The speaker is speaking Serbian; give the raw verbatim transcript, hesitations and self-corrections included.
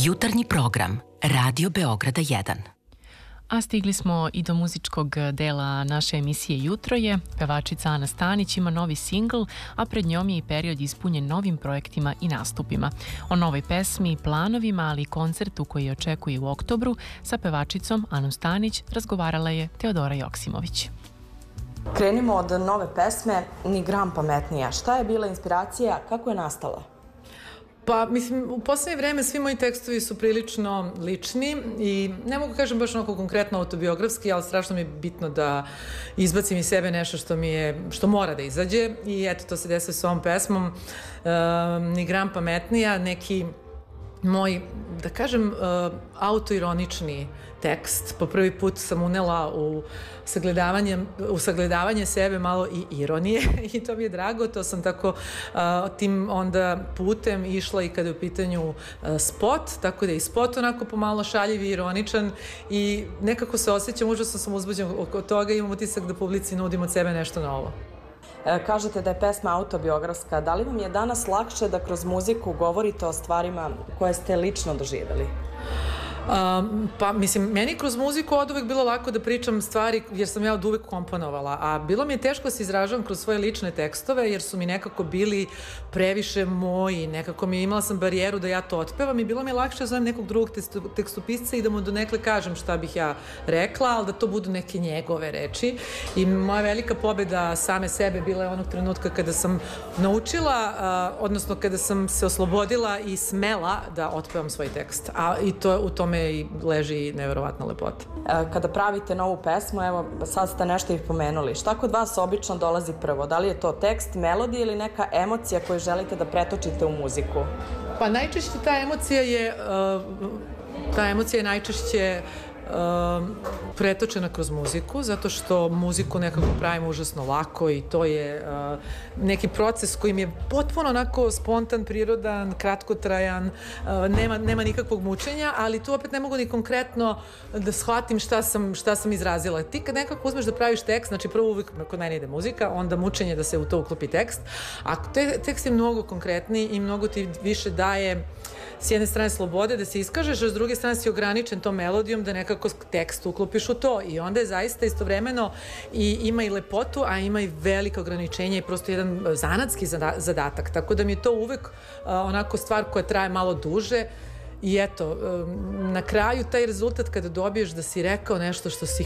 Jutarnji program Radio Beograda jedan. A stigli smo i do muzičkog dela naše emisije Jutro je. Pevačica Ana Stanić ima novi singl, a pred njom je i period ispunjen novim projektima i nastupima. O novoj pesmi, planovima, ali i koncertu koji je očekuje u oktobru, sa pevačicom Anom Stanić razgovarala je Teodora Joksimović. Krenimo od nove pesme Ni gram pametnija. Šta je bila inspiracija, kako je nastala? Pa, mislim, u poslednje vreme svi moji tekstovi su prilično lični i ne mogu kažem baš onako konkretno autobiografski, ali strašno mi je bitno da izbacim iz sebe nešto što mi je, što mora da izađe i eto, to se desilo s ovom pesmom. Um, Ni gram pametnija, neki moj, da kažem, uh, autoironični tekst. Po prvi put sam unela u sagledavanje, u sagledavanje sebe malo i ironije i to mi je drago, to sam tako uh, tim onda putem išla i kada je u pitanju uh, spot, tako da je i spot onako pomalo šaljiv i ironičan i nekako se osjećam, užasno sam uzbuđen oko toga i imam utisak da publici nudim od sebe nešto novo. Kažete da je pesma autobiografska. Da li vam je danas lakše da kroz muziku govorite o stvarima koje ste lično doživjeli? Um, pa, mislim, meni kroz muziku od uvek bilo lako da pričam stvari jer sam ja od uvek komponovala, a bilo mi je teško da se izražavam kroz svoje lične tekstove jer su mi nekako bili previše moji, nekako mi imala sam barijeru da ja to otpevam i bilo mi je lakše da zovem nekog drugog tekstopisca i da mu donekle kažem šta bih ja rekla, ali da to budu neke njegove reči i moja velika pobeda same sebe bila je onog trenutka kada sam naučila, uh, odnosno kada sam se oslobodila i smela da otpevam svoj tekst, a i to u tome i leži neverovatna lepota. Kada pravite novu pesmu, evo sad ste nešto ih pomenuli, šta kod vas obično dolazi prvo? Da li je to tekst, melodija ili neka emocija koju želite da pretočite u muziku? Pa najčešće ta emocija je, ta emocija je najčešće Uh, pretočena kroz muziku, zato što muziku nekako pravimo užasno lako i to je uh, neki proces koji mi je potpuno onako spontan, prirodan, kratkotrajan, uh, nema, nema nikakvog mučenja, ali tu opet ne mogu ni konkretno da shvatim šta sam, šta sam izrazila. Ti kad nekako uzmeš da praviš tekst, znači prvo uvijek kod mene ide muzika, onda mučenje da se u to uklopi tekst, a te, tekst je mnogo konkretniji i mnogo ti više daje s jedne strane slobode da se iskažeš, a s druge strane si ograničen tom melodijom da nekako tekst uklopiš u to i onda je zaista istovremeno i ima i lepotu, a ima i velika ograničenja i prosto jedan zanatski zadatak, tako da mi je to uvek uh, onako stvar koja traje malo duže i eto, um, na kraju taj rezultat kada dobiješ da si rekao nešto što si